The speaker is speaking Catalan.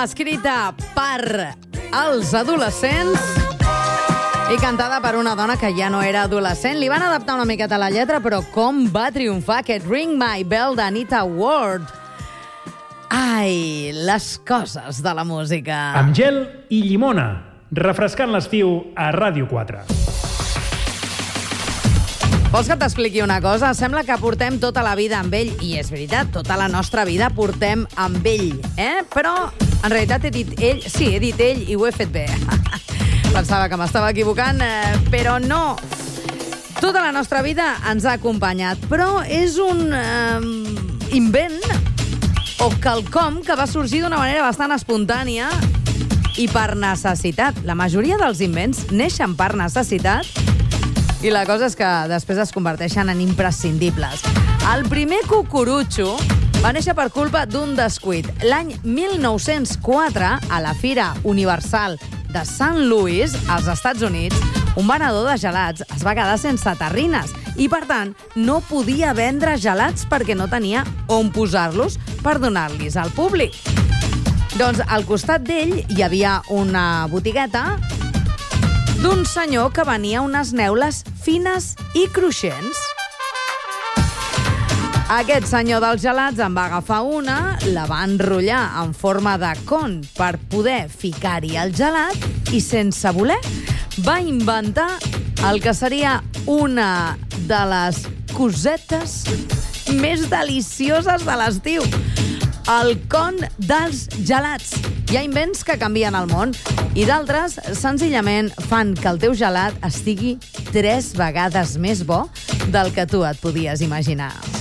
escrita per als adolescents i cantada per una dona que ja no era adolescent. Li van adaptar una miqueta la lletra, però com va triomfar aquest Ring My Bell d'Anita Ward. Ai, les coses de la música. Amb gel i llimona, refrescant l'estiu a Ràdio 4. Vols que t'expliqui una cosa? Sembla que portem tota la vida amb ell, i és veritat, tota la nostra vida portem amb ell, Però, en realitat, he dit ell, sí, he dit ell i ho he fet bé. Pensava que m'estava equivocant, però no. Tota la nostra vida ens ha acompanyat, però és un invent o quelcom que va sorgir d'una manera bastant espontània i per necessitat. La majoria dels invents neixen per necessitat i la cosa és que després es converteixen en imprescindibles. El primer cucurutxo va néixer per culpa d'un descuit. L'any 1904, a la Fira Universal de St. Louis, als Estats Units, un venedor de gelats es va quedar sense terrines i, per tant, no podia vendre gelats perquè no tenia on posar-los per donar-los al públic. Doncs al costat d'ell hi havia una botigueta d'un senyor que venia unes neules fines i cruixents. Aquest senyor dels gelats en va agafar una, la va enrotllar en forma de con per poder ficar-hi el gelat i, sense voler, va inventar el que seria una de les cosetes més delicioses de l'estiu. El con dels gelats. Hi ha invents que canvien el món i d'altres senzillament fan que el teu gelat estigui 3 vegades més bo del que tu et podies imaginar.